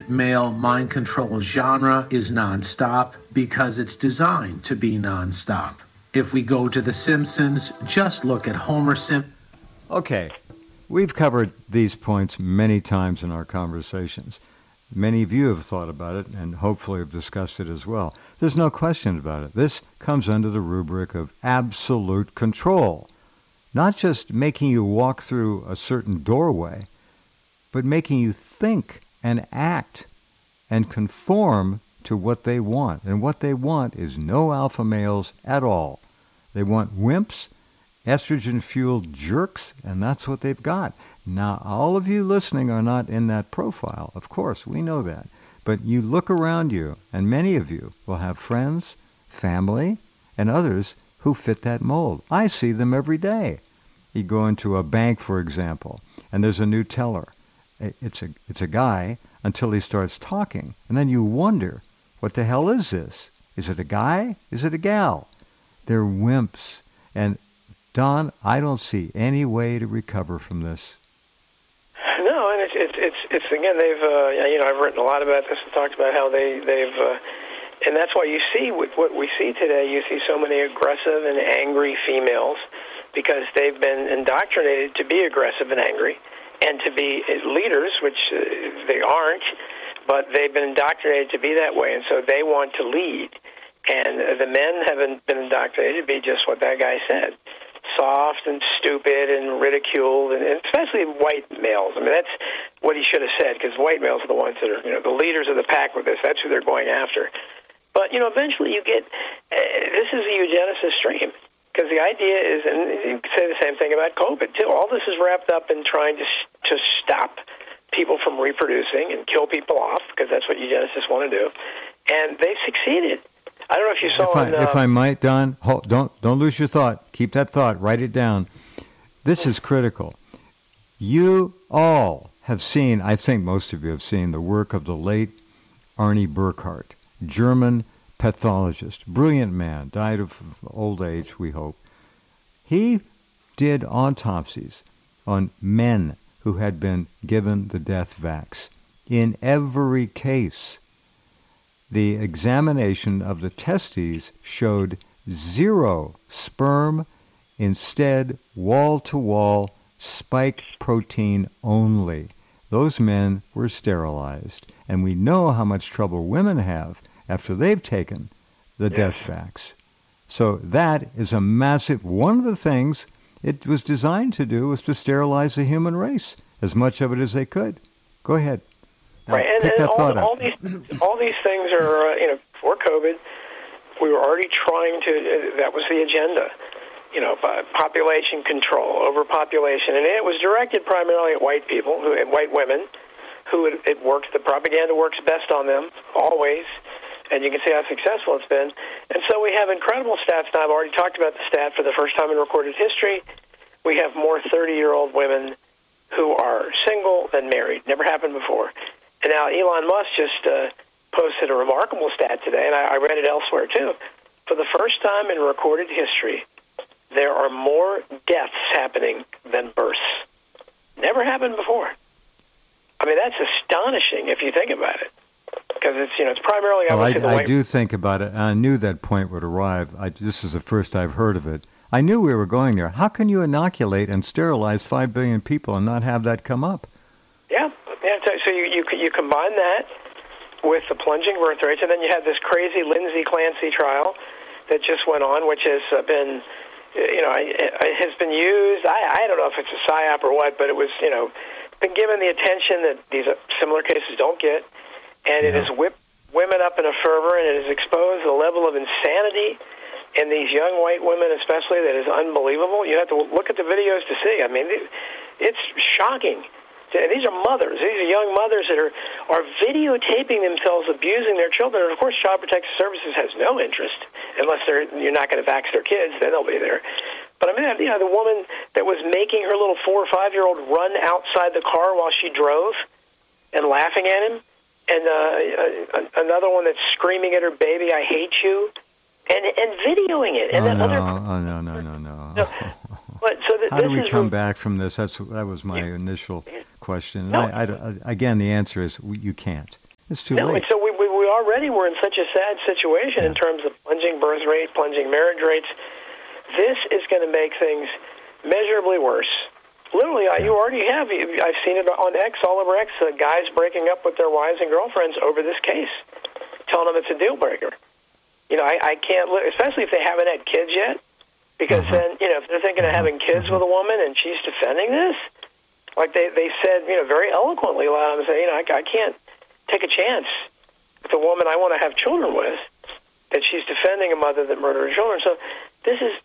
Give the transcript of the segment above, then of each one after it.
dominant male mind control genre is nonstop because it's designed to be nonstop. If we go to The Simpsons, just look at Homer Simpson. Okay, we've covered these points many times in our conversations. Many of you have thought about it and hopefully have discussed it as well. There's no question about it. This comes under the rubric of absolute control. Not just making you walk through a certain doorway, but making you think and act and conform to what they want. And what they want is no alpha males at all. They want wimps, estrogen-fueled jerks, and that's what they've got. Now, all of you listening are not in that profile. Of course, we know that. But you look around you, and many of you will have friends, family, and others who fit that mold. I see them every day. You go into a bank, for example, and there's a new teller. It's a guy until he starts talking. And then you wonder, what the hell is this? Is it a guy? Is it a gal? They're wimps. And Don, I don't see any way to recover from this. No, and it's again, they've I've written a lot about this and talked about how they've and that's why you see what we see today. You see so many aggressive and angry females because they've been indoctrinated to be aggressive and angry and to be leaders, which they aren't, but they've been indoctrinated to be that way, and so they want to lead. And the men haven't been indoctrinated to be just what that guy said. Soft and stupid and ridiculed, and especially white males. I mean, that's what he should have said, because white males are the ones that are, the leaders of the pack with this. That's who they're going after. But, eventually you get, this is a eugenicist stream, because the idea is, and you can say the same thing about COVID, too. All this is wrapped up in trying to stop people from reproducing and kill people off, because that's what eugenicists want to do. And they've succeeded. I don't know if you saw. If I might, Don, don't lose your thought. Keep that thought. Write it down. This is critical. You all have seen, I think most of you have seen, the work of the late Arnie Burkhardt, German pathologist, brilliant man, died of old age, we hope. He did autopsies on men who had been given the death vax. In every case, the examination of the testes showed 0 sperm, instead wall-to-wall spike protein only. Those men were sterilized. And we know how much trouble women have after they've taken the death vax. So that is a massive, one of the things it was designed to do was to sterilize the human race, as much of it as they could. Go ahead. Right, and all these things are, before COVID, we were already trying to, that was the agenda, population control, overpopulation, and it was directed primarily at white people, white women, who it works, the propaganda works best on them, always, and you can see how successful it's been. And so we have incredible stats now. I've already talked about the stat for the first time in recorded history. We have more 30-year-old women who are single than married. Never happened before. And now Elon Musk just posted a remarkable stat today, and I read it elsewhere too. For the first time in recorded history, there are more deaths happening than births. Never happened before. I mean, that's astonishing if you think about it, because it's primarily obviously the white. I do think about it, and I knew that point would arrive. This is the first I've heard of it. I knew we were going there. How can you inoculate and sterilize 5 billion people and not have that come up? Yeah. So you combine that with the plunging birth rates, and then you have this crazy Lindsay Clancy trial that just went on, which has been, has been used. I don't know if it's a psyop or what, but it was, been given the attention that these similar cases don't get, and it has whipped women up in a fervor, and it has exposed a level of insanity in these young white women, especially, that is unbelievable. You have to look at the videos to see. I mean, it's shocking. These are mothers. These are young mothers that are videotaping themselves abusing their children. And, of course, Child Protective Services has no interest unless you're not going to vax their kids. Then they'll be there. But, I mean, the woman that was making her little 4 or 5-year-old run outside the car while she drove and laughing at him, and another one that's screaming at her baby, "I hate you," and videoing it. And No. But, how do we come back from this? That was my initial question. No. Again, the answer is you can't. It's too No, late. so we already were in such a sad situation in terms of plunging birth rate, plunging marriage rates. This is going to make things measurably worse. Literally, you already have. I've seen it on X, all over X, guys breaking up with their wives and girlfriends over this case, telling them it's a deal breaker. I can't, especially if they haven't had kids yet, because then, if they're thinking of having kids with a woman and she's defending this, like they said, very eloquently, a lot of them say, I can't take a chance with a woman I want to have children with, that she's defending a mother that murdered her children. So this is,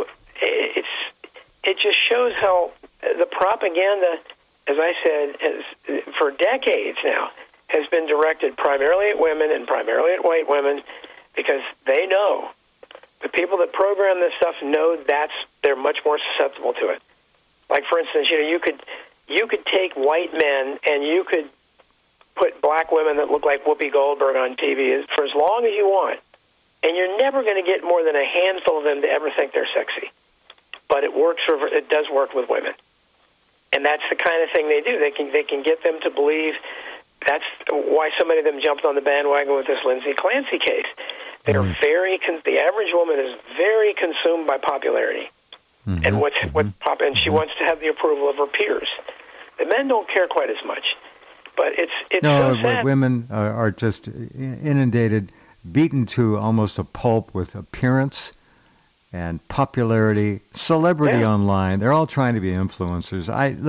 it just shows how the propaganda, as I said, has for decades now, has been directed primarily at women and primarily at white women, because they know, the people that program this stuff know they're much more susceptible to it. Like, for instance, you could take white men and you could put black women that look like Whoopi Goldberg on TV for as long as you want, and you're never going to get more than a handful of them to ever think they're sexy. But it does work with women, and that's the kind of thing they do. They can get them to believe. That's why so many of them jumped on the bandwagon with this Lindsay Clancy case. They're the average woman is very consumed by popularity, and and she wants to have the approval of her peers. The men don't care quite as much, but it's so sad. Women are just inundated, beaten to almost a pulp with appearance and popularity, celebrity online. They're all trying to be influencers.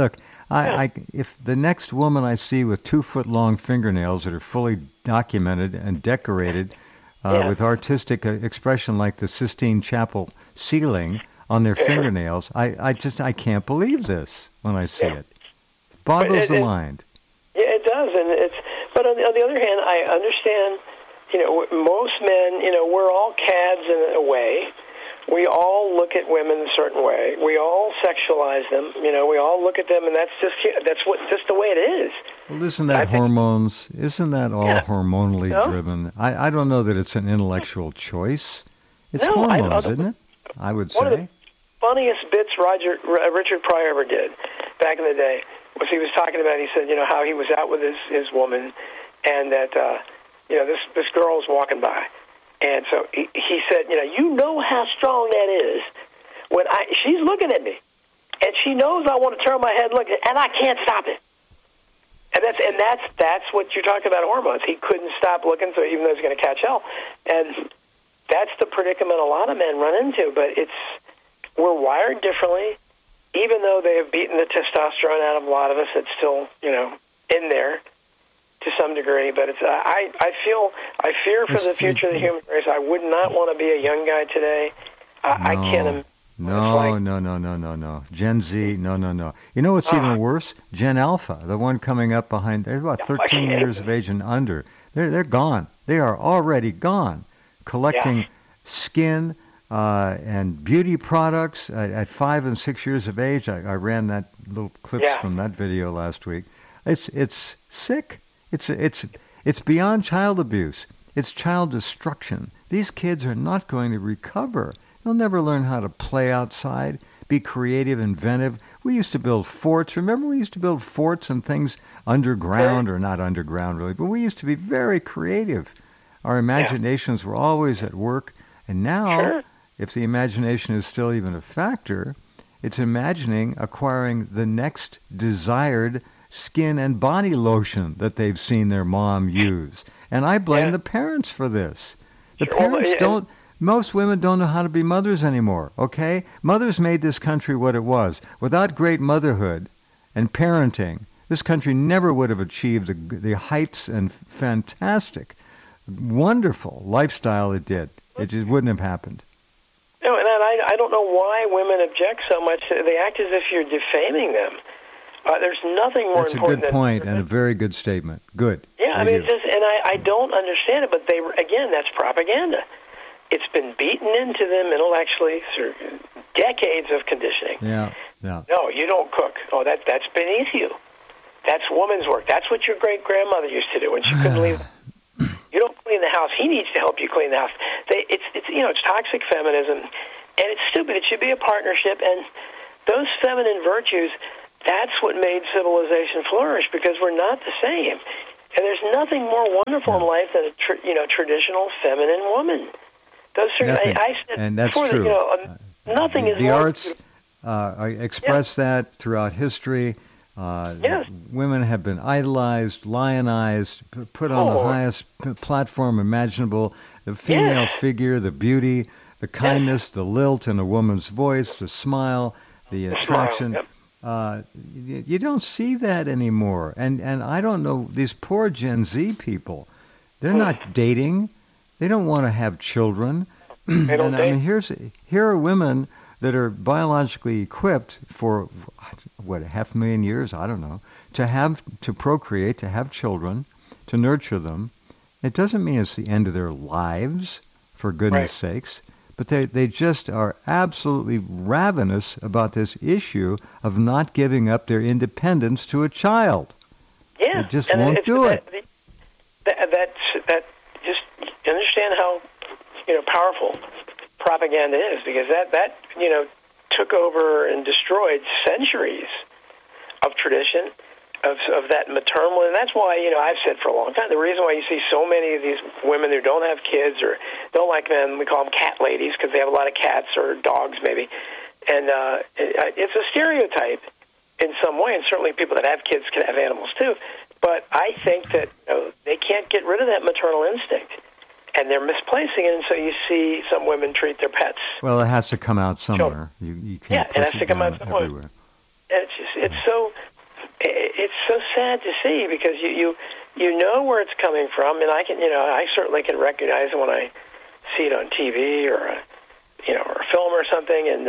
If the next woman I see with 2-foot-long fingernails that are fully documented and decorated with artistic expression like the Sistine Chapel ceiling on their fingernails, I can't believe this when I see it. Boggles the mind. Yeah, it does, but on the other hand, I understand. Most men, we're all cads in a way. We all look at women a certain way. We all sexualize them. We all look at them, and that's just the way it is. Well, isn't that hormones? Isn't that all hormonally driven? I don't know that it's an intellectual choice. It's hormones, isn't it? I would say. One of the funniest bits Richard Pryor ever did back in the day was he was talking about. He said, how he was out with his woman, and that this girl was walking by. And so he said, you know how strong that is when she's looking at me, and she knows I want to turn my head and look, and I can't stop it. And that's what you're talking about, hormones. He couldn't stop looking, so even though he's going to catch hell, and that's the predicament a lot of men run into. But we're wired differently, even though they have beaten the testosterone out of a lot of us. It's still in there to some degree, but I fear for the future of the human race. I would not want to be a young guy today. I can't. No. Gen Z, no. You know what's even worse? Gen Alpha, the one coming up behind. They're about 13 years of age and under. They're gone. They are already gone, collecting skin and beauty products at 5 and 6 years of age. I ran that little clips from that video last week. It's sick. It's beyond child abuse. It's child destruction. These kids are not going to recover. They'll never learn how to play outside, be creative, inventive. We used to build forts. Remember, we used to build forts and things underground, or not underground really, but we used to be very creative. Our imaginations were always at work. And now, if the imagination is still even a factor, it's imagining acquiring the next desired skin and body lotion that they've seen their mom use. And I blame the parents for this. The parents most women don't know how to be mothers anymore, okay? Mothers made this country what it was. Without great motherhood and parenting, this country never would have achieved the heights and fantastic, wonderful lifestyle it did. It just wouldn't have happened. No, and I don't know why women object so much. They act as if you're defaming them. There's nothing more important. That's a good point and a very good statement. Good. Yeah, I mean, I don't understand it, but that's propaganda. It's been beaten into them intellectually through decades of conditioning. Yeah. No, you don't cook. Oh, that's beneath you. That's woman's work. That's what your great-grandmother used to do when she couldn't leave. You don't clean the house. He needs to help you clean the house. It's toxic feminism, and it's stupid. It should be a partnership, and those feminine virtues, that's what made civilization flourish, because we're not the same. And there's nothing more wonderful in life than a traditional feminine woman. Those are, nothing. I said and that's before, true. Nothing is the more arts express that throughout history. Yes. Women have been idolized, lionized, put on the highest platform imaginable. The female figure, the beauty, the kindness, the lilt in a woman's voice, the smile, the attraction. You don't see that anymore. And I don't know, these poor Gen Z people, they're not dating. They don't want to have children. They don't date. I mean, here are women that are biologically equipped for, 500,000 years, I don't know, to procreate, to have children, to nurture them. It doesn't mean it's the end of their lives, for goodness sakes, but they just are absolutely ravenous about this issue of not giving up their independence to a child. Yeah. They just won't do it. That just understand how powerful propaganda is, because that took over and destroyed centuries of tradition of that maternal, and that's why I've said for a long time, the reason why you see so many of these women who don't have kids or don't like men, we call them cat ladies because they have a lot of cats or dogs maybe, and it's a stereotype in some way, and certainly people that have kids can have animals too, but I think that they can't get rid of that maternal instinct. And they're misplacing it, and so you see some women treat their pets. Well, it has to come out somewhere. You can't push it has to come out somewhere. Everywhere. And it's so sad to see, because you know where it's coming from, and I certainly can recognize it when I see it on TV or or a film or something, and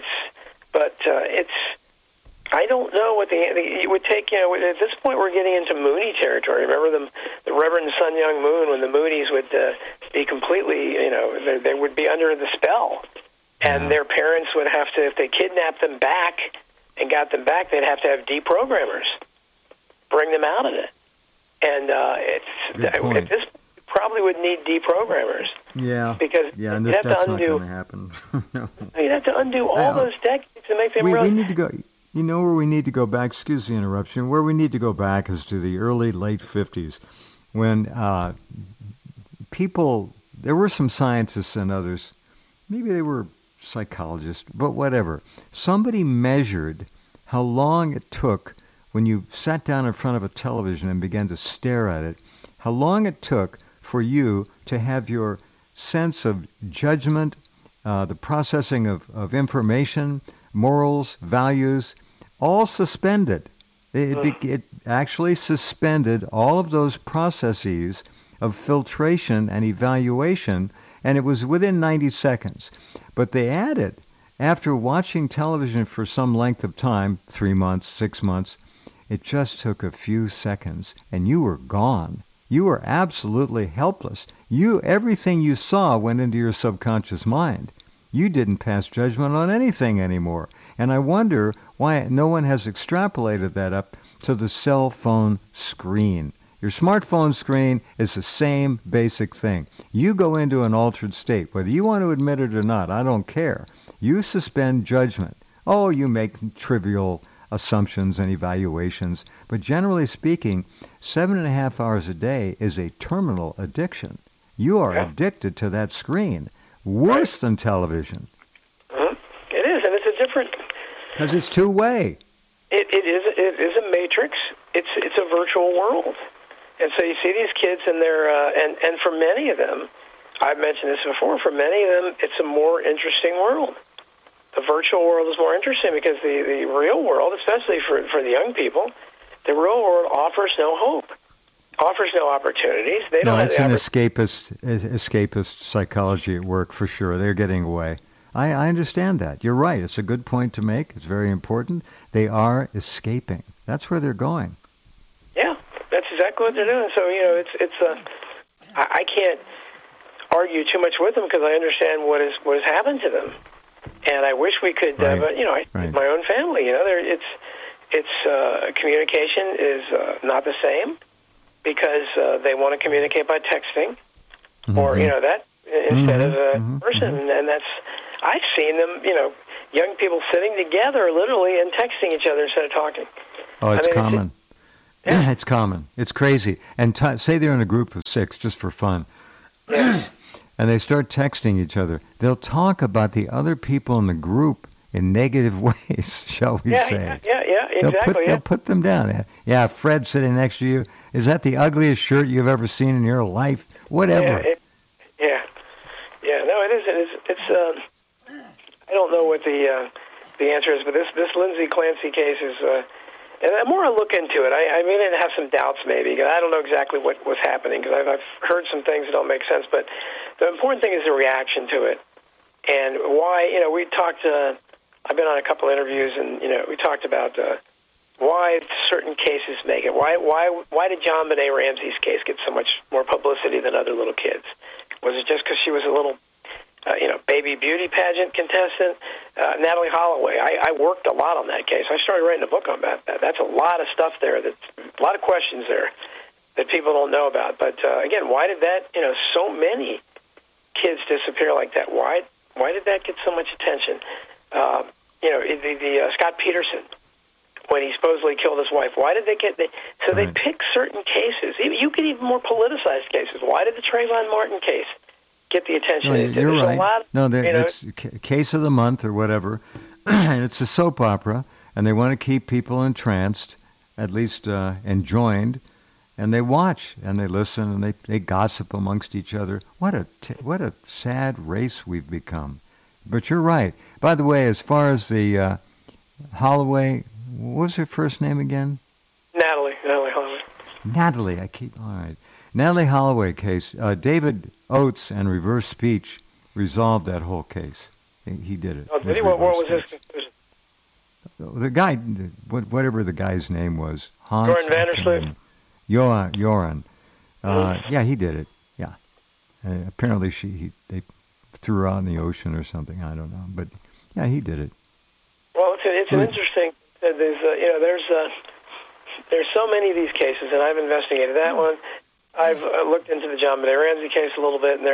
it's. I don't know what it would take. At this point, we're getting into Mooney territory. Remember the Reverend Sun Myung Moon, when the Moonies would be completely, they would be under the spell, and their parents would have to, if they kidnapped them back and got them back, they'd have to have deprogrammers bring them out of it. And at this probably would need deprogrammers. Yeah. Because and you'd have that's to undo. Not going to happen. No. You'd have to undo all those decades to make them we need to go. You know where we need to go back? Excuse the interruption. Where we need to go back is to the late 50s, when there were some scientists and others, maybe they were psychologists, but whatever. Somebody measured how long it took when you sat down in front of a television and began to stare at it, how long it took for you to have your sense of judgment, the processing of information, morals, values, all suspended. It actually suspended all of those processes of filtration and evaluation, and it was within 90 seconds. But they added, after watching television for some length of time, 3 months, 6 months, it just took a few seconds, and you were gone. You were absolutely helpless. Everything you saw went into your subconscious mind. You didn't pass judgment on anything anymore. And I wonder why no one has extrapolated that up to the cell phone screen. Your smartphone screen is the same basic thing. You go into an altered state, whether you want to admit it or not, I don't care. You suspend judgment. Oh, you make trivial assumptions and evaluations. But generally speaking, 7.5 hours a day is a terminal addiction. You are addicted to that screen. Worse than television. It is, and it's a different... Because it's two-way. It is a matrix. It's a virtual world. And so you see these kids, and they're and for many of them, I've mentioned this before, for many of them, it's a more interesting world. The virtual world is more interesting because the real world, especially for the young people, the real world offers no hope, offers no opportunities. They don't have it's an escapist psychology at work for sure. They're getting away. I understand that. You're right. It's a good point to make. It's very important. They are escaping. That's where they're going. Yeah, that's exactly what they're doing. So I can't argue too much with them because I understand what has happened to them, and I wish we could. But my own family. It's communication is not the same because they want to communicate by texting, or that instead of a person, and that's. I've seen them, young people sitting together literally and texting each other instead of talking. Oh, it's common. Yeah. It's common. It's crazy. And say they're in a group of 6 just for fun. Yeah. And they start texting each other. They'll talk about the other people in the group in negative ways, shall we say. Yeah, exactly. They'll put them down. Yeah, Fred sitting next to you. Is that the ugliest shirt you've ever seen in your life? Whatever. Yeah. No, it is. It's. I don't know what the answer is, but this Lindsay Clancy case is. And the more I look into it, I mean, I have some doubts maybe. I don't know exactly what was happening because I've heard some things that don't make sense. But the important thing is the reaction to it and why. We talked. I've been on a couple interviews, and we talked about why certain cases make it. Why did John Benet Ramsey's case get so much more publicity than other little kids? Was it just because she was a little, baby beauty pageant contestant? Natalie Holloway. I worked a lot on that case. I started writing a book on that. That's a lot of stuff there. That's a lot of questions there that people don't know about. But again, why did that? So many kids disappear like that. Why did that get so much attention? The Scott Peterson, when he supposedly killed his wife. Why did they get? They pick certain cases. You could even more politicized cases. Why did the Trayvon Martin case get the attention? No, you're There's right. A lot, it's case of the month or whatever, and it's a soap opera, and they want to keep people entranced, at least enjoined, and they watch and they listen and they gossip amongst each other. What a sad race we've become. But you're right. By the way, as far as the Holloway, what was her first name again? Natalie Holloway. Natalie, all right. Natalie Holloway case, David Oates and Reverse Speech resolved that whole case. He did it. Oh, did he? What was his conclusion? The guy, whatever the guy's name was, Hans. Joran Vandersloot. Joran. Yeah, he did it. Yeah. Apparently they threw her out in the ocean or something. I don't know, but yeah, he did it. Well, it's an interesting. There's so many of these cases, and I've investigated that one. I've looked into the John Benet Ramsey case a little bit, and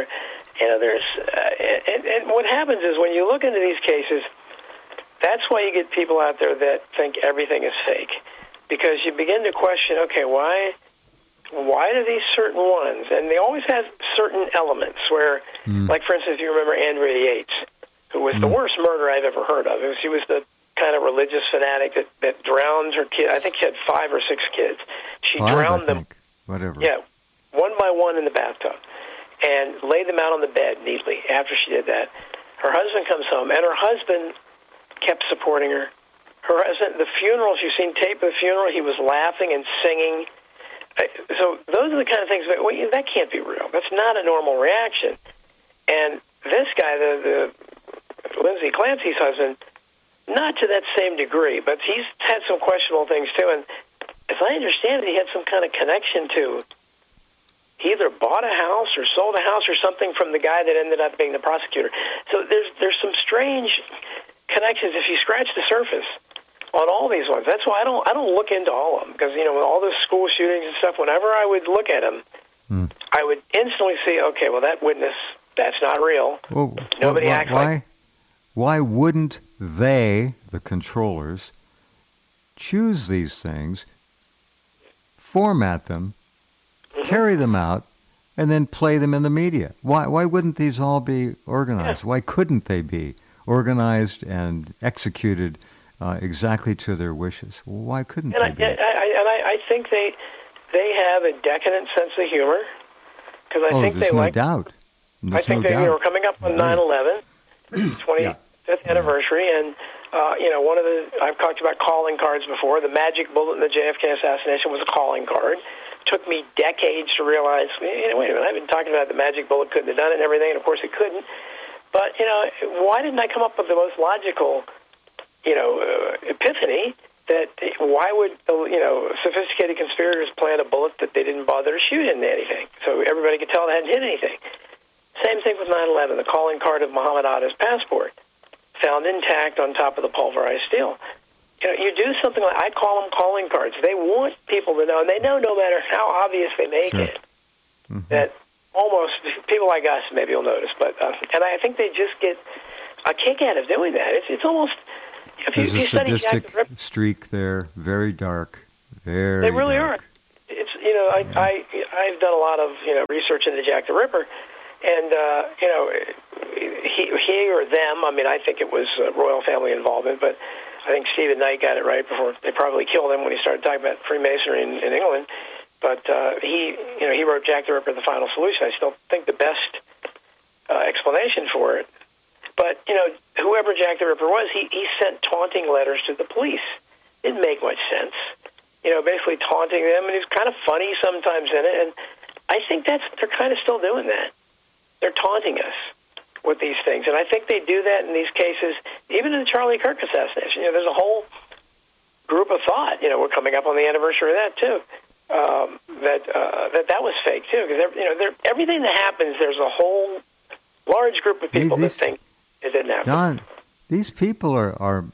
and what happens is when you look into these cases, that's why you get people out there that think everything is fake, because you begin to question, okay, why do these certain ones, and they always have certain elements where, like for instance, if you remember Andrea Yates, who was the worst murder I've ever heard of. She was the kind of religious fanatic that drowned her kid. I think she had 5 or 6 kids. She drowned them. Whatever. Yeah, one by one in the bathtub, and laid them out on the bed neatly. After she did that, her husband comes home, and her husband kept supporting her. Her husband, the funeral, you've seen tape of the funeral, he was laughing and singing. So those are the kind of things that can't be real. That's not a normal reaction. And this guy, the Lindsay Clancy's husband, not to that same degree, but he's had some questionable things too. And as I understand it, he had some kind of connection to. He either bought a house or sold a house or something from the guy that ended up being the prosecutor. So there's some strange connections if you scratch the surface on all these ones. That's why I don't look into all of them, because with all those school shootings and stuff, whenever I would look at them, I would instantly see, okay, well, that witness, that's not real. Well, Nobody acts like. Why wouldn't they, the controllers, choose these things, format them, carry them out, and then play them in the media? Why wouldn't these all be organized? Yeah. Why couldn't they be organized and executed exactly to their wishes? Why couldn't they be? I think they have a decadent sense of humor, because I think they like. Doubt. I think they were coming up on 9/11, 25th anniversary, and one of I've talked about calling cards before. The magic bullet in the JFK assassination was a calling card. Took me decades to realize, wait a minute, I've been talking about the magic bullet couldn't have done it and everything, and of course it couldn't. But, why didn't I come up with the most logical, epiphany that why would, sophisticated conspirators plant a bullet that they didn't bother to shoot into anything? So everybody could tell it hadn't hit anything. Same thing with 9/11, the calling card of Muhammad Atta's passport, found intact on top of the pulverized steel. You do something like, I call them calling cards. They want people to know, and they know no matter how obvious they make it, that almost people like us maybe will notice. But and I think they just get a kick out of doing that. It's almost, if There's you a study sadistic Jack the Ripper streak there, very dark, Very They really dark. are. It's I've done a lot of research into Jack the Ripper, and he or them. I mean, I think it was royal family involvement, but I think Stephen Knight got it right before they probably killed him when he started talking about Freemasonry in England. But he wrote Jack the Ripper: The Final Solution. I still think the best explanation for it. But whoever Jack the Ripper was, he sent taunting letters to the police. Didn't make much sense. Basically taunting them, and he was kind of funny sometimes in it. And I think they're kind of still doing that. They're taunting us with these things, and I think they do that in these cases, even in the Charlie Kirk assassination. There's a whole group of thought. We're coming up on the anniversary of that too. That was fake too, because everything that happens, there's a whole large group of people that think it didn't happen. Don, these people are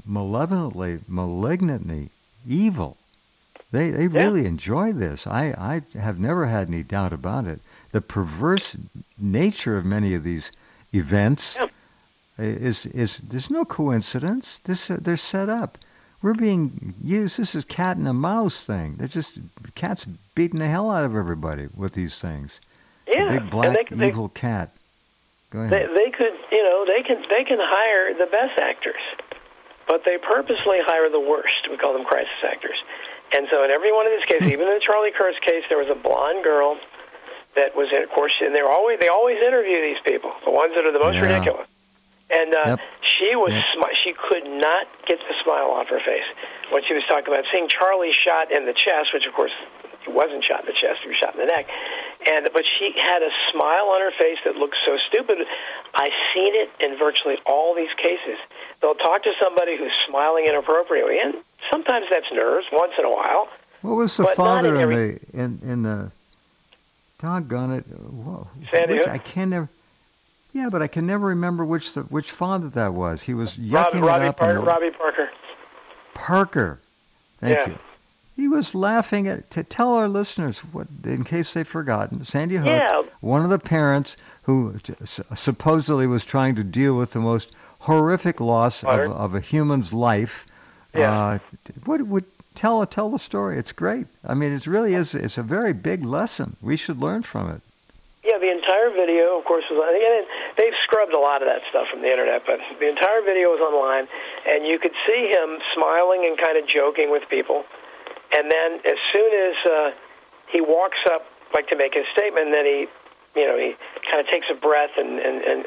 malignantly evil. They really enjoy this. I have never had any doubt about it. The perverse nature of many of these events is there's no coincidence. They're set up. We're being used. This is cat and a mouse thing. They're just cats beating the hell out of everybody with these things. Yeah, the big black evil cat. Go ahead. They could, they can hire the best actors, but they purposely hire the worst. We call them crisis actors. And so in every one of these cases, even in the Charlie Kirk case, there was a blonde girl that was, of course, and they always interview these people, the ones that are the most ridiculous. And she could not get the smile off her face when she was talking about seeing Charlie shot in the chest, which of course he wasn't shot in the chest; he was shot in the neck. But she had a smile on her face that looked so stupid. I've seen it in virtually all these cases. They'll talk to somebody who's smiling inappropriately, and sometimes that's nerves. Once in a while. What was the father in the? Doggone it! Whoa, Sandy Hook? I can never. Yeah, but I can never remember which father that was. He was yucking it up. Robbie Parker. Parker. Thank you. He was laughing to tell our listeners, what, in case they've forgotten, Sandy Hook, one of the parents who supposedly was trying to deal with the most horrific loss of a human's life. Yeah. Tell the story. It's great. I mean, it really is. It's a very big lesson. We should learn from it. Yeah, the entire video, of course, was on. And they've scrubbed a lot of that stuff from the internet, but the entire video was online, and you could see him smiling and kind of joking with people. And then as soon as he walks up, like to make his statement, then he kind of takes a breath and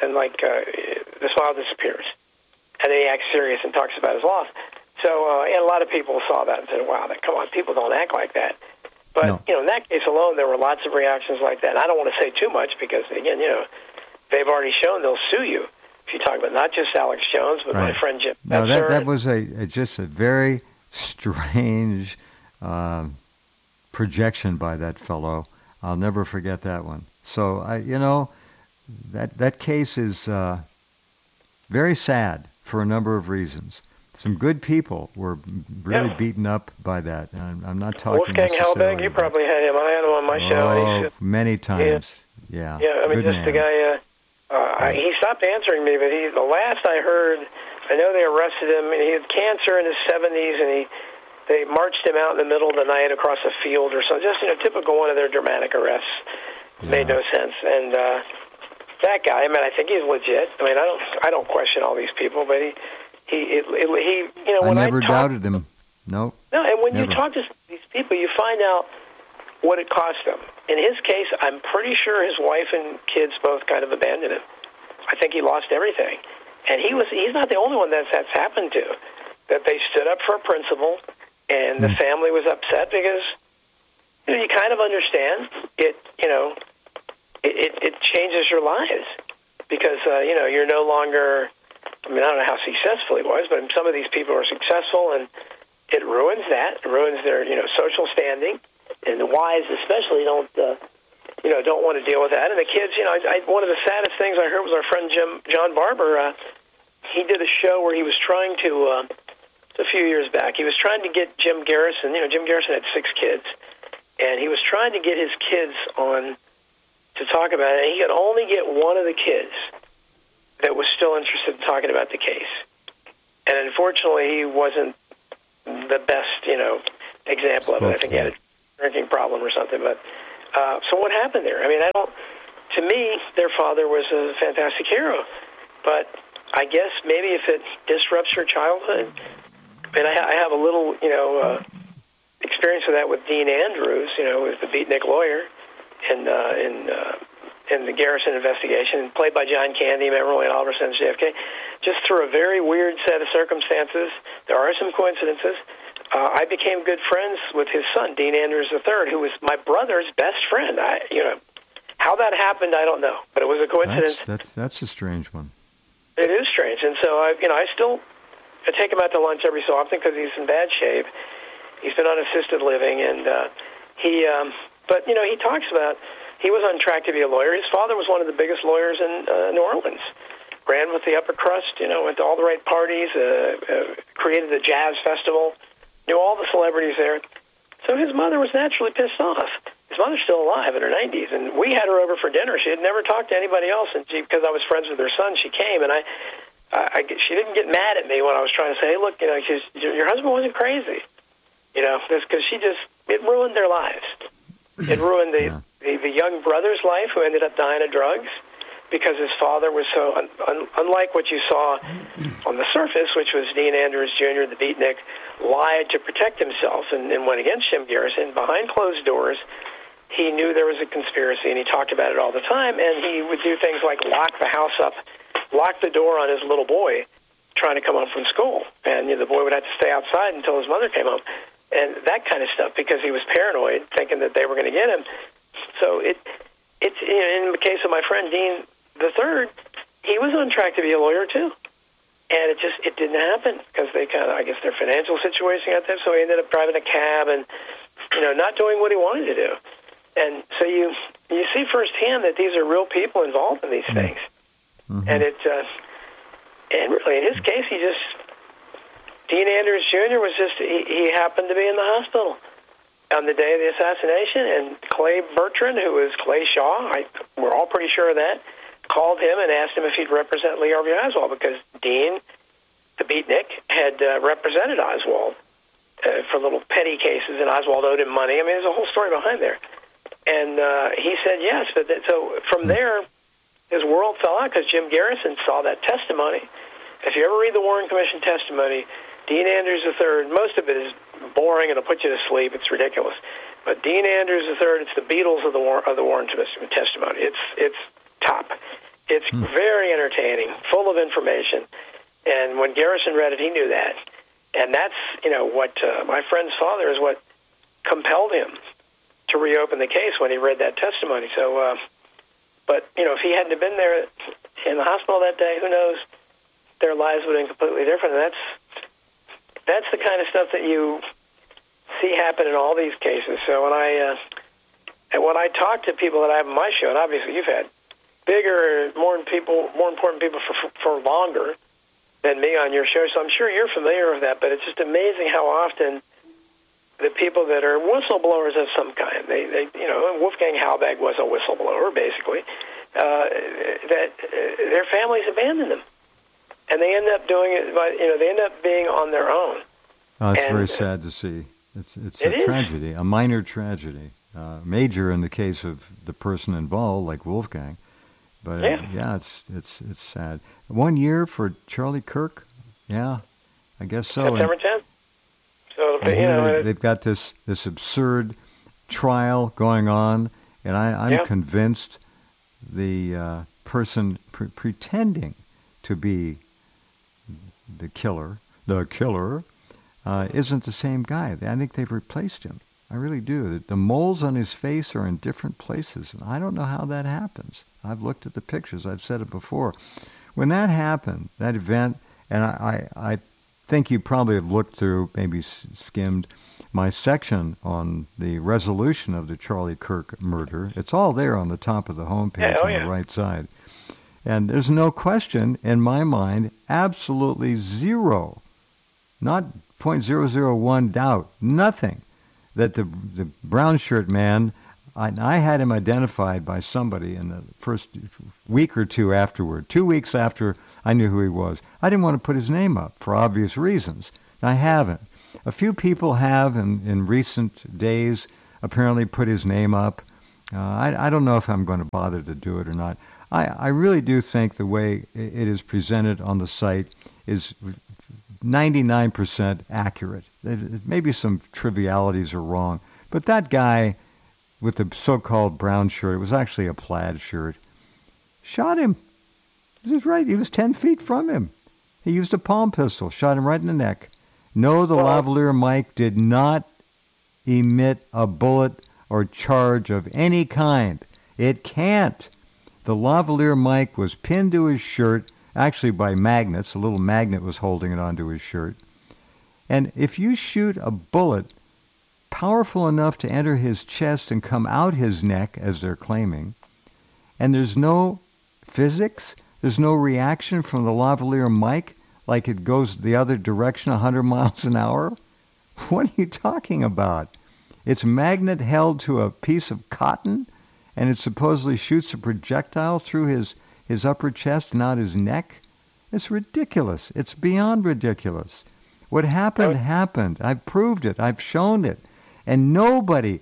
the smile disappears. And then he acts serious and talks about his loss. So, and a lot of people saw that and said, wow, come on, people don't act like that. But, in that case alone, there were lots of reactions like that. And I don't want to say too much because, again, they've already shown they'll sue you if you talk about not just Alex Jones, but my friend Jim. No, that was just a very strange projection by that fellow. I'll never forget that one. So, that case is very sad for a number of reasons. Some good people were really beaten up by that. And I'm not talking Wolfgang Halbig, you probably had him. I had him on my show. Many times. Yeah. Yeah, I mean, good just the guy. He stopped answering me, but the last I heard, I know they arrested him, and he had cancer in his 70s, and they marched him out in the middle of the night across a field or something. Just typical one of their dramatic arrests. Made no sense. And that guy, I mean, I think he's legit. I mean, I don't question all these people, but he I never doubted him. No. No, and when you talk to these people, you find out what it cost them. In his case, I'm pretty sure his wife and kids both kind of abandoned him. I think he lost everything. And he's not the only one that's happened to. That they stood up for a principle, and the family was upset because you kind of understand it. It changes your lives because you're no longer. I mean, I don't know how successful he was, but some of these people are successful, and it ruins that. It ruins their, social standing, and the wives especially don't want to deal with that. And the kids, one of the saddest things I heard was our friend John Barber. He did a show where he was trying to, a few years back, he was trying to get Jim Garrison. Jim Garrison had 6 kids, and he was trying to get his kids on to talk about it. And he could only get one of the kids that was still interested in talking about the case. And unfortunately, he wasn't the best, example of it. I think he had a drinking problem or something. But so what happened there? I mean, to me, their father was a fantastic hero. But I guess maybe if it disrupts your childhood, and I have a little, experience with that with Dean Andrews, who was the beatnik lawyer in the Garrison investigation, played by John Candy, remember when Oliver sends JFK, just through a very weird set of circumstances. There are some coincidences. I became good friends with his son, Dean Andrews III, who was my brother's best friend. How that happened, I don't know, but it was a coincidence. That's a strange one. It is strange, and so I take him out to lunch every so often because he's in bad shape. He's been on assisted living, and he talks about he was on track to be a lawyer. His father was one of the biggest lawyers in New Orleans. Ran with the upper crust, went to all the right parties, created the jazz festival, knew all the celebrities there. So his mother was naturally pissed off. His mother's still alive in her 90s, and we had her over for dinner. She had never talked to anybody else, and because I was friends with her son, she came, and she didn't get mad at me when I was trying to say, hey, look, your husband wasn't crazy, because it ruined their lives. It ruined the young brother's life, who ended up dying of drugs, because his father was so, unlike what you saw on the surface, which was Dean Andrews Jr., the beatnik, lied to protect himself and went against Jim Garrison. Behind closed doors, he knew there was a conspiracy, and he talked about it all the time, and he would do things like lock the house up, lock the door on his little boy trying to come home from school, and the boy would have to stay outside until his mother came home, and that kind of stuff, because he was paranoid, thinking that they were going to get him. So it's in the case of my friend Dean the Third, he was on track to be a lawyer too, and it didn't happen because they I guess their financial situation got them. So he ended up driving a cab and not doing what he wanted to do. And so you see firsthand that these are real people involved in these things, and and really in his case, Dean Andrews Jr. was he happened to be in the hospital on the day of the assassination, and Clay Bertrand, who was Clay Shaw, we're all pretty sure of that, called him and asked him if he'd represent Lee Harvey Oswald, because Dean, the beatnik, had represented Oswald for little petty cases, and Oswald owed him money. I mean, there's a whole story behind there. And he said yes. So from there, his world fell out because Jim Garrison saw that testimony. If you ever read the Warren Commission testimony, Dean Andrews III, most of it is boring and it'll put you to sleep. It's ridiculous. But Dean Andrews III, it's the Beatles of the Warren Commission testimony. It's top. It's very entertaining, full of information. And when Garrison read it, he knew that. And that's, what my friend's father is what compelled him to reopen the case when he read that testimony. So, but, if he hadn't have been there in the hospital that day, who knows, their lives would have been completely different. And that's the kind of stuff that you see happen in all these cases. So when I talk to people that I have on my show, and obviously you've had bigger, more important people for longer than me on your show, so I'm sure you're familiar with that, but it's just amazing how often the people that are whistleblowers of some kind, they Wolfgang Halbach was a whistleblower, basically, that their families abandon them. And they end up doing it they end up being on their own. Oh, it's very sad to see. It's a tragedy, a minor tragedy. Major in the case of the person involved, like Wolfgang. But it's sad. 1 year for Charlie Kirk? Yeah, I guess so. September 10th. So they've got this absurd trial going on, and I'm convinced the person pretending to be the killer isn't the same guy. I think they've replaced him. I really do. The moles on his face are in different places, and I don't know how that happens. I've looked at the pictures. I've said it before. When that happened, that event, and I think you probably have looked through, maybe skimmed my section on the resolution of the Charlie Kirk murder. It's all there on the top of the homepage on the right side. And there's no question in my mind, absolutely zero, not 0.001 doubt, nothing, that the brown shirt man, I had him identified by somebody in the first week or two afterward. 2 weeks after I knew who he was. I didn't want to put his name up for obvious reasons. I haven't. A few people have in recent days apparently put his name up. I don't know if I'm going to bother to do it or not. I really do think the way it is presented on the site is 99% accurate. Maybe some trivialities are wrong, but that guy with the so-called brown shirt, it was actually a plaid shirt, shot him. This is right. He was 10 feet from him. He used a palm pistol, shot him right in the neck. No, the lavalier Mike did not emit a bullet or charge of any kind. It can't. The lavalier Mike was pinned to his shirt, actually by magnets. A little magnet was holding it onto his shirt. And if you shoot a bullet powerful enough to enter his chest and come out his neck, as they're claiming, and there's no physics, there's no reaction from the lavalier Mike, like it goes the other direction 100 miles an hour, what are you talking about? It's magnet held to a piece of cotton, and it supposedly shoots a projectile through his upper chest and out his neck? It's ridiculous. It's beyond ridiculous. What happened, happened. I've proved it. I've shown it. And nobody,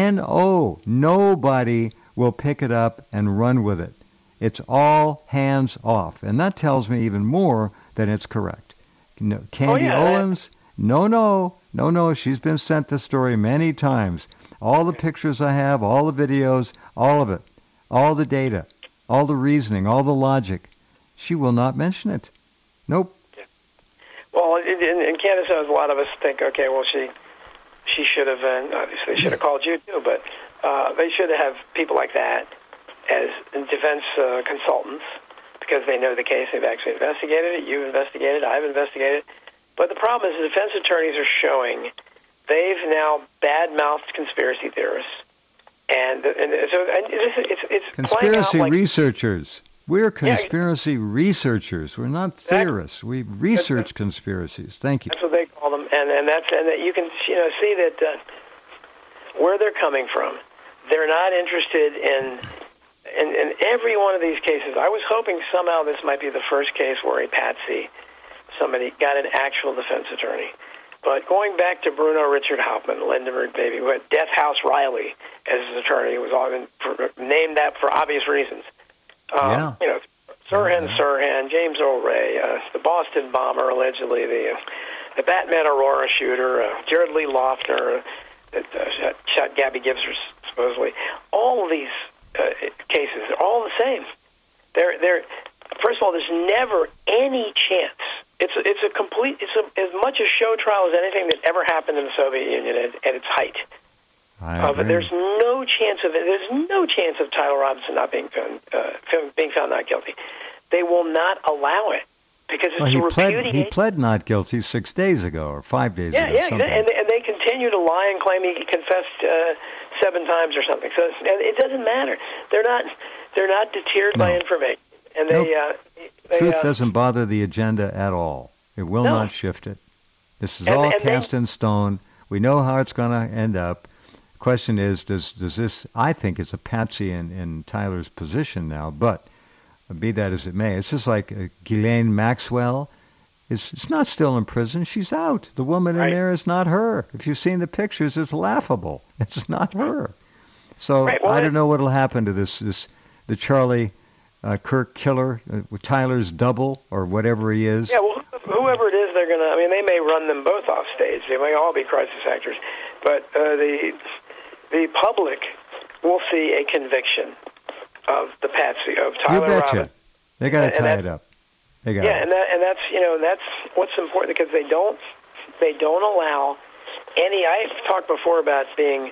nobody will pick it up and run with it. It's all hands off. And that tells me even more than it's correct. Candy Owens, no, she's been sent the story many times. All the pictures I have, all the videos, all of it, all the data, all the reasoning, all the logic. She will not mention it. Nope. Yeah. Well, in Candace Owens, a lot of us think, okay, well, she should have, obviously should have called you too, but they should have people like that as defense consultants because they know the case. They've actually investigated it. You've investigated it. I've investigated it. But the problem is the defense attorneys are showing they've now bad-mouthed conspiracy theorists. And so it's conspiracy like, researchers. We're conspiracy researchers. We're not theorists. We research conspiracies. Thank you. That's what they call them, and you can see that where they're coming from. They're not interested in every one of these cases. I was hoping somehow this might be the first case where a patsy, somebody got an actual defense attorney. But going back to Bruno Richard Hauptmann, Lindenberg baby, who had Death House Riley as his attorney, was named that for obvious reasons. Sirhan, James Earl Ray, the Boston bomber, allegedly, the Batman Aurora shooter, Jared Lee Loughner, that shot Gabby Gibbs, supposedly. All of these cases are all the same. They're first of all, there's never any chance. It's as much a show trial as anything that ever happened in the Soviet Union at its height. But there's no chance of it. There's no chance of Tyler Robinson not being found not guilty. They will not allow it because it's repudiated. He pled not guilty 6 days ago or 5 days ago. And they continue to lie and claim he confessed 7 times or something. So it doesn't matter. They're not deterred by information, and truth doesn't bother the agenda at all. It will not shift it. This is all cast in stone. We know how it's going to end up. Question is, does this? I think it's a patsy in Tyler's position now, but be that as it may, it's just like Ghislaine Maxwell. It's not still in prison. She's out. The woman in there is not her. If you've seen the pictures, it's laughable. It's not her. So I don't know what will happen to the Charlie Kirk killer, Tyler's double or whatever he is. Yeah, well, whoever it is, they're gonna. I mean, they may run them both off stage. They may all be crisis actors, but the public will see a conviction of the patsy of Tyler Robinson. They got to tie it up. And that's what's important because they don't allow any. I've talked before about being.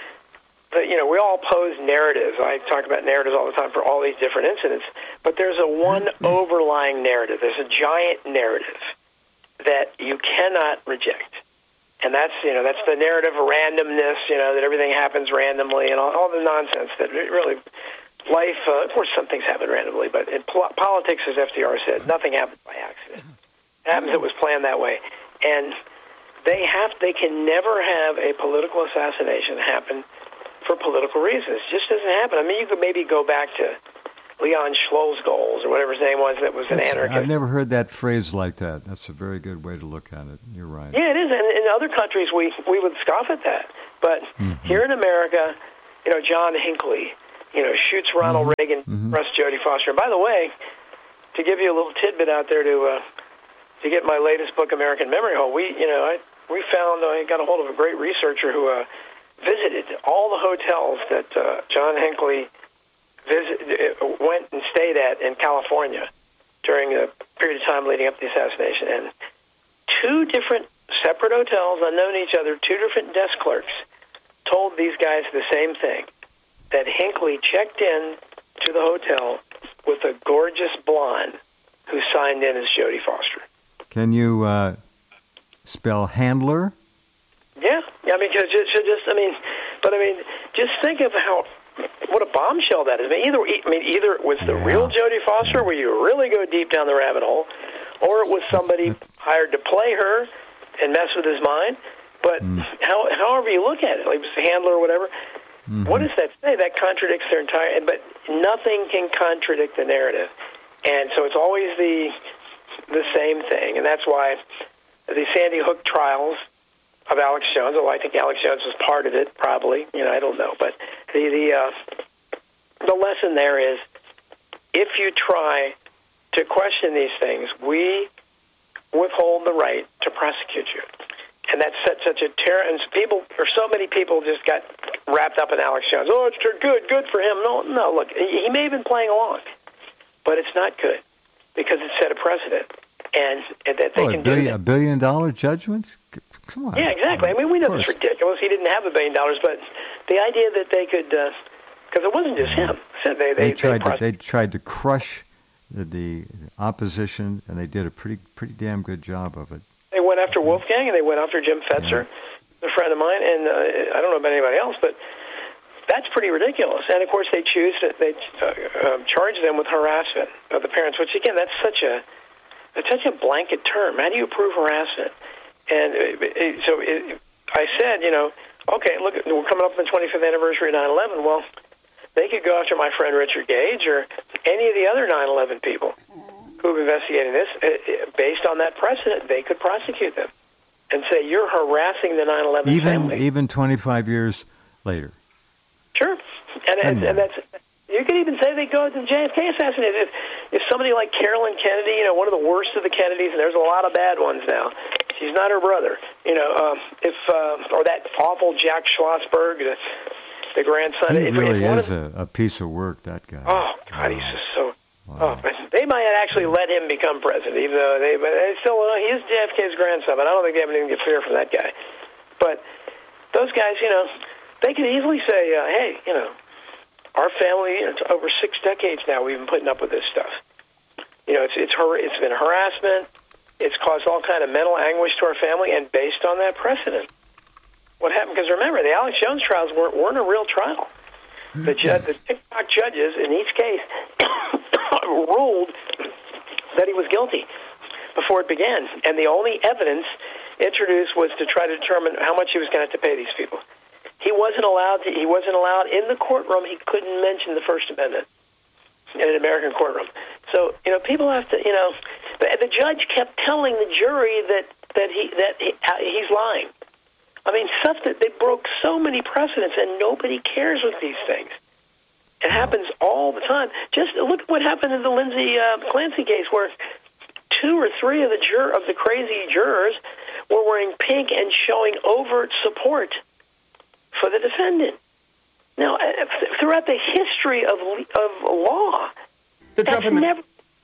We all pose narratives. I talk about narratives all the time for all these different incidents, but there's a one overlying narrative. There's a giant narrative that you cannot reject. And that's the narrative of randomness, that everything happens randomly and all the nonsense that really life, of course some things happen randomly, but in politics, as FDR said, nothing happens by accident. It happens, it was planned that way. And they can never have a political assassination happen for political reasons. It just doesn't happen. I mean, you could maybe go back to Leon Schlossgoals, or whatever his name was, that was an anarchist. I've never heard that phrase like that. That's a very good way to look at it. You're right. Yeah, it is. And in other countries, we would scoff at that. But here in America, John Hinckley, shoots Ronald Reagan, arrests Jodie Foster. And by the way, to give you a little tidbit out there to get my latest book, American Memory Hole, I got a hold of a great researcher who visited all the hotels that John Hinckley went and stayed at in California during the period of time leading up to the assassination. And 2 different separate hotels, unknown to each other, 2 different desk clerks told these guys the same thing, that Hinckley checked in to the hotel with a gorgeous blonde who signed in as Jodie Foster. Can you spell Handler? Yeah, just think of what a bombshell that is. Either it was the real Jodie Foster, where you really go deep down the rabbit hole, or it was somebody hired to play her and mess with his mind. But however you look at it, like it was a Handler or whatever, what does that say? That contradicts their entire. But nothing can contradict the narrative, and so it's always the same thing, and that's why the Sandy Hook trials of Alex Jones, although I think Alex Jones was part of it, probably. I don't know. But the lesson there is, if you try to question these things, we withhold the right to prosecute you. And that's such a terror. And so many people just got wrapped up in Alex Jones. Oh, it's good for him. No, look, he may have been playing along, but it's not good because it set a precedent. And that they can do $1 billion judgments? Come on. Yeah, exactly. We know it's ridiculous. He didn't have $1 billion, but the idea that they could, because it wasn't just him. They tried to crush the opposition, and they did a pretty damn good job of it. They went after Wolfgang, and they went after Jim Fetzer, a friend of mine, and I don't know about anybody else, but that's pretty ridiculous. And of course, they charge them with harassment of the parents, which again, that's such a blanket term. How do you prove harassment? And so I said, okay, look, we're coming up on the 25th anniversary of 9/11. Well, they could go after my friend Richard Gage or any of the other 9/11 people who have investigated this. Based on that precedent, they could prosecute them and say, you're harassing the 9/11 family. Even 25 years later. Sure. And that's... You could even say they go to the JFK assassination. If somebody like Carolyn Kennedy, one of the worst of the Kennedys, and there's a lot of bad ones now. She's not her brother, or that awful Jack Schlossberg, the grandson. He really is a piece of work, that guy. Oh God, he's just so. Wow. Oh, they might actually let him become president, even though they still he is JFK's grandson. But I don't think they have anything to fear from that guy. But those guys, they could easily say, hey, our family, over 6 decades now, we've been putting up with this stuff. It's been harassment. It's caused all kind of mental anguish to our family, and based on that precedent, what happened? Because remember, the Alex Jones trials weren't a real trial. The TikTok judges in each case ruled that he was guilty before it began, and the only evidence introduced was to try to determine how much he was going to have to pay these people. He wasn't allowed in the courtroom. He couldn't mention the First Amendment in an American courtroom. So people have to the judge kept telling the jury that he's lying. Stuff that they broke so many precedents, and nobody cares with these things. It happens all the time. Just look at what happened in the Lindsay Clancy case, where 2 or 3 of the crazy jurors were wearing pink and showing overt support for the defendant. Now, throughout the history of law, that's never.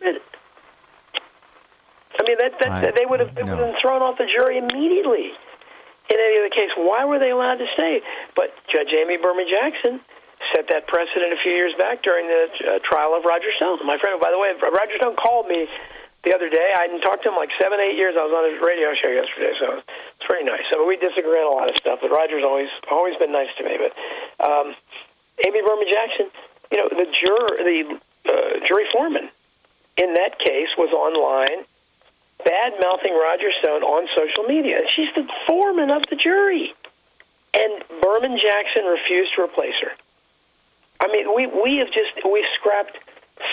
They would have been thrown off the jury immediately in any other case. Why were they allowed to stay? But Judge Amy Berman Jackson set that precedent a few years back during the trial of Roger Stone. My friend, by the way, Roger Stone called me the other day. I hadn't talked to him like 7-8 years. I was on his radio show yesterday, so it's pretty nice. We disagree on a lot of stuff, but Roger's always been nice to me. But Amy Berman Jackson, the jury foreman in that case was online bad-mouthing Roger Stone on social media. And she's the foreman of the jury. And Berman Jackson refused to replace her. We scrapped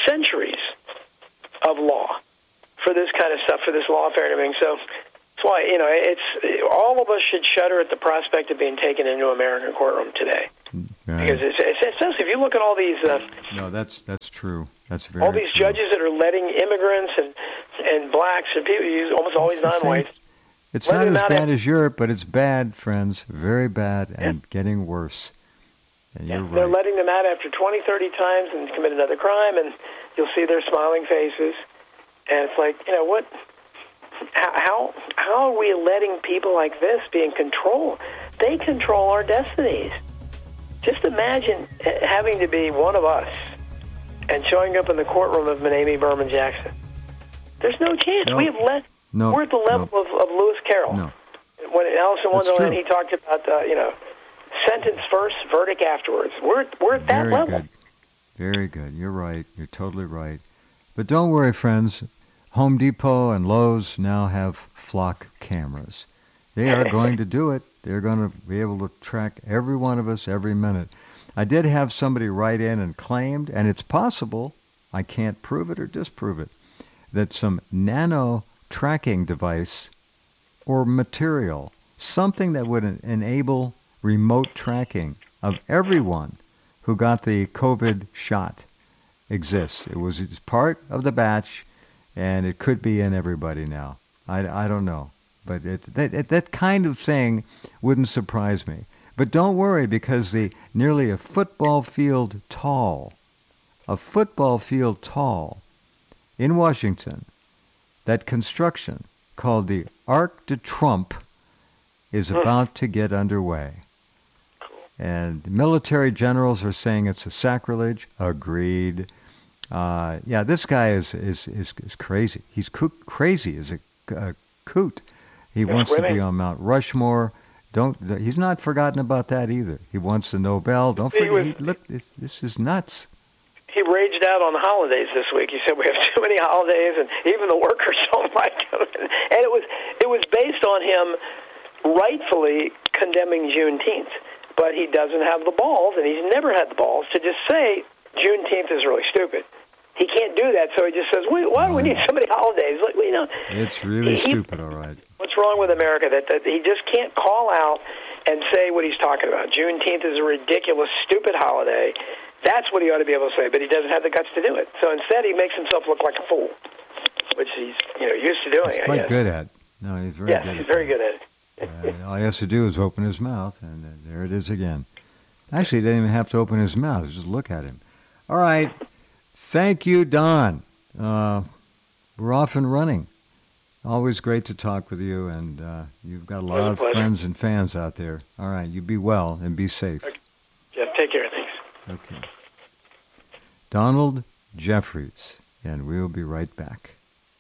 centuries of law for this kind of stuff, for this lawfare and everything. So that's why, it's all of us should shudder at the prospect of being taken into an American courtroom today. Right. Because if you look at all these... no, that's true. That's very all these true. Judges that are letting immigrants and blacks and people, almost always non-whites... It's not as bad as Europe, but it's bad, friends. Very bad and getting worse. And you're right. They're letting them out after 20, 30 times and commit another crime, and you'll see their smiling faces. And it's like, what... How are we letting people like this be in control? They control our destinies. Just imagine having to be one of us and showing up in the courtroom of Amy Berman Jackson. There's no chance. We have less. We're at the level of Lewis Carroll. No. When Alice in Wonderland, he talked about, sentence first, verdict afterwards. We're at that level. Very good. Very good. You're right. You're totally right. But don't worry, friends. Home Depot and Lowe's now have flock cameras. They are going to do it. They're going to be able to track every one of us every minute. I did have somebody write in and claimed, and it's possible, I can't prove it or disprove it, that some nano tracking device or material, something that would enable remote tracking of everyone who got the COVID shot exists. It's part of the batch, and it could be in everybody now. I don't know. But that kind of thing wouldn't surprise me. But don't worry, because the nearly a football field tall in Washington, that construction called the Arc de Trump is about to get underway. And military generals are saying it's a sacrilege. Agreed. This guy is crazy. He's crazy as a coot. He wants to be on Mount Rushmore. He's not forgotten about that either. He wants the Nobel. Don't forget. Look, this is nuts. He raged out on the holidays this week. He said we have too many holidays, and even the workers don't like them. And it was based on him rightfully condemning Juneteenth, but he doesn't have the balls, and he's never had the balls to just say Juneteenth is really stupid. He can't do that, so he just says, why do we need so many holidays? Like, it's really stupid, all right. What's wrong with America? That he just can't call out and say what he's talking about. Juneteenth is a ridiculous, stupid holiday. That's what he ought to be able to say, but he doesn't have the guts to do it. So instead, he makes himself look like a fool, which he's used to doing. He's quite good at. No, he's very good. Yes, he's very good at it. All he has to do is open his mouth, and there it is again. Actually, he didn't even have to open his mouth. Just look at him. All right. Thank you, Don. We're off and running. Always great to talk with you, and you've got a lot of friends and fans out there. All right, you be well and be safe. Okay. Jeff, take care. Thanks. Okay. Donald Jeffries, and we'll be right back.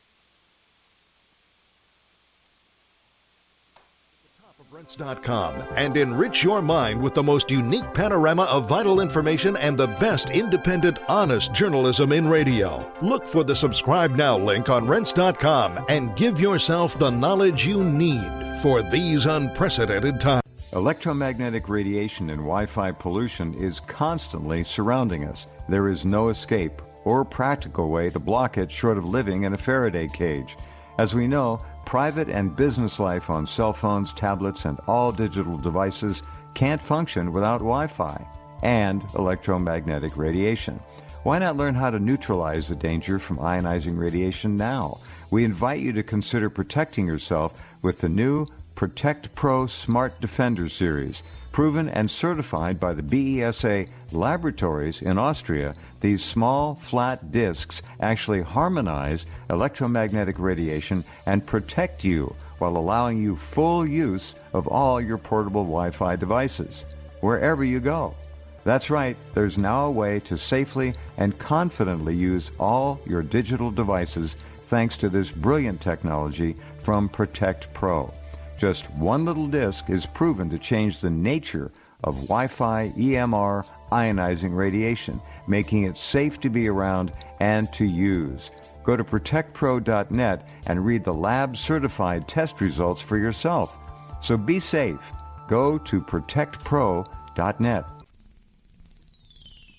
Rense.com and enrich your mind with the most unique panorama of vital information and the best independent, honest journalism in radio. Look for the subscribe now link on Rense.com and give yourself the knowledge you need for these unprecedented times. Electromagnetic radiation and Wi-Fi pollution is constantly surrounding us. There is no escape or practical way to block it short of living in a Faraday cage. As we know, private and business life on cell phones, tablets, and all digital devices can't function without Wi-Fi and electromagnetic radiation. Why not learn how to neutralize the danger from ionizing radiation now? We invite you to consider protecting yourself with the new Protect Pro Smart Defender series. Proven and certified by the BESA laboratories in Austria, these small, flat discs actually harmonize electromagnetic radiation and protect you while allowing you full use of all your portable Wi-Fi devices, wherever you go. That's right, there's now a way to safely and confidently use all your digital devices thanks to this brilliant technology from Protect Pro. Just one little disc is proven to change the nature of Wi-Fi EMR ionizing radiation, making it safe to be around and to use. Go to protectpro.net and read the lab-certified test results for yourself. So be safe. Go to protectpro.net.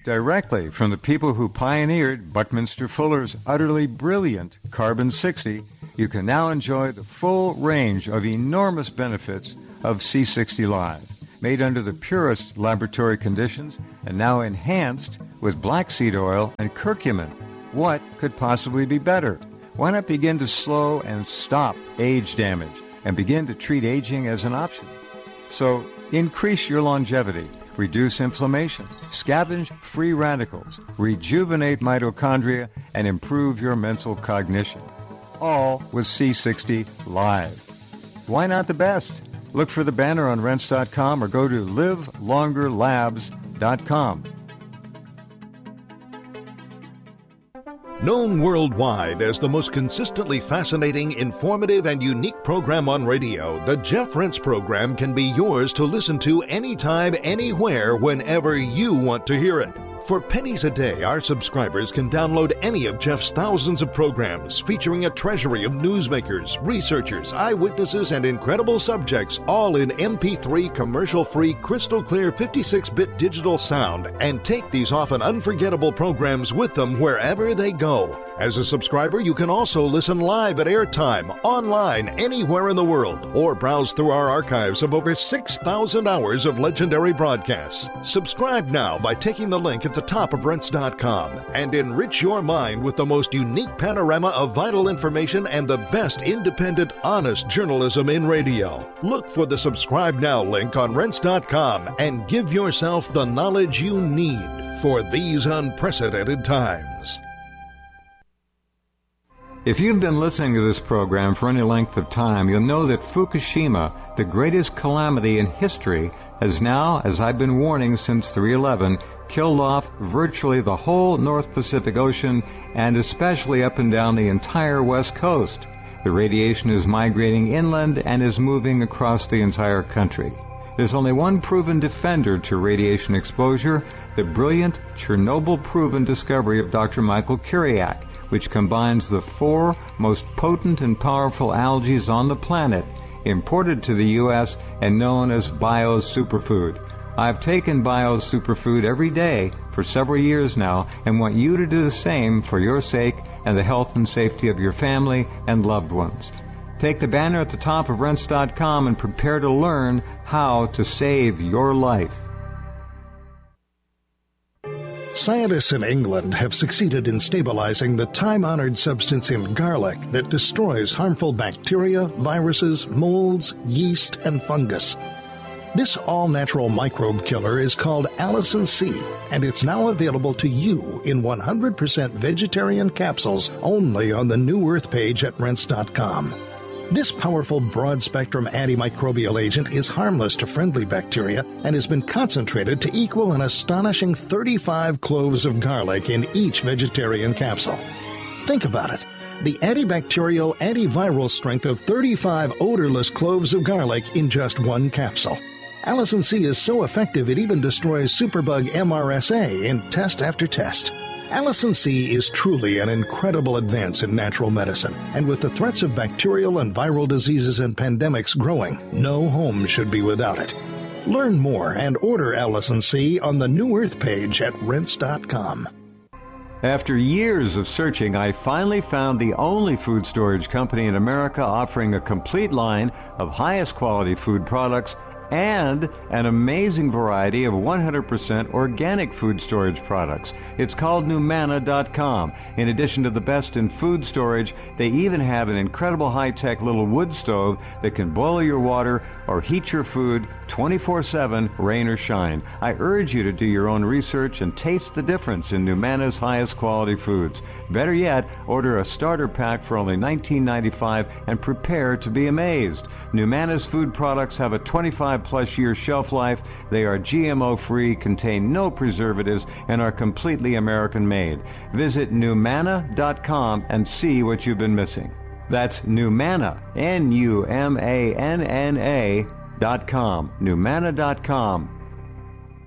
directly from the people who pioneered Buckminster Fuller's utterly brilliant Carbon 60, you can now enjoy the full range of enormous benefits of C60 Live, made under the purest laboratory conditions and now enhanced with black seed oil and curcumin. What could possibly be better? Why not begin to slow and stop age damage and begin to treat aging as an option? So increase your longevity, reduce inflammation, scavenge free radicals, rejuvenate mitochondria, and improve your mental cognition. All with C60 Live. Why not the best? Look for the banner on Rense.com or go to livelongerlabs.com. Known worldwide as the most consistently fascinating, informative, and unique program on radio, the Jeff Rense program can be yours to listen to anytime, anywhere, whenever you want to hear it. For pennies a day, our subscribers can download any of Jeff's thousands of programs featuring a treasury of newsmakers, researchers, eyewitnesses, and incredible subjects, all in MP3 commercial-free, crystal-clear 56-bit digital sound, and take these often unforgettable programs with them wherever they go. As a subscriber, you can also listen live at airtime, online, anywhere in the world, or browse through our archives of over 6,000 hours of legendary broadcasts. Subscribe now by taking the link at the top of Rense.com and enrich your mind with the most unique panorama of vital information and the best independent, honest journalism in radio. Look for the Subscribe Now link on Rense.com and give yourself the knowledge you need for these unprecedented times. If you've been listening to this program for any length of time, you'll know that Fukushima, the greatest calamity in history, has now, as I've been warning since 3/11, killed off virtually the whole North Pacific Ocean and especially up and down the entire West Coast. The radiation is migrating inland and is moving across the entire country. There's only one proven defender to radiation exposure, the brilliant Chernobyl-proven discovery of Dr. Michael Kiriak, which combines the 4 most potent and powerful algae on the planet, imported to the U.S. and known as Bio's Superfood. I've taken Bio's Superfood every day for several years now and want you to do the same for your sake and the health and safety of your family and loved ones. Take the banner at the top of Rense.com and prepare to learn how to save your life. Scientists in England have succeeded in stabilizing the time-honored substance in garlic that destroys harmful bacteria, viruses, molds, yeast, and fungus. This all-natural microbe killer is called Allicin C, and it's now available to you in 100% vegetarian capsules only on the New Earth page at Rense.com. This powerful broad-spectrum antimicrobial agent is harmless to friendly bacteria and has been concentrated to equal an astonishing 35 cloves of garlic in each vegetarian capsule. Think about it. The antibacterial, antiviral strength of 35 odorless cloves of garlic in just one capsule. Allicin C is so effective it even destroys superbug MRSA in test after test. Allicin C is truly an incredible advance in natural medicine, and with the threats of bacterial and viral diseases and pandemics growing, no home should be without it. Learn more and order Allicin C on the New Earth page at Rense.com. After years of searching, I finally found the only food storage company in America offering a complete line of highest quality food products and an amazing variety of 100% organic food storage products. It's called Numana.com. In addition to the best in food storage, they even have an incredible high-tech little wood stove that can boil your water or heat your food 24/7, rain or shine. I urge you to do your own research and taste the difference in Numana's highest quality foods. Better yet, order a starter pack for only $19.95 and prepare to be amazed. Numana's food products have a 25-plus year shelf life. They are GMO-free, contain no preservatives, and are completely American-made. Visit Numana.com and see what you've been missing. That's Numana, Numana.com, Numana.com.